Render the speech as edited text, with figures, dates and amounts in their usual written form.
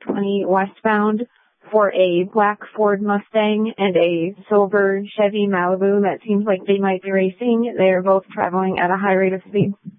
20 westbound for a black Ford Mustang and a silver Chevy Malibu that seems like they might be racing. They are both traveling at a high rate of speed.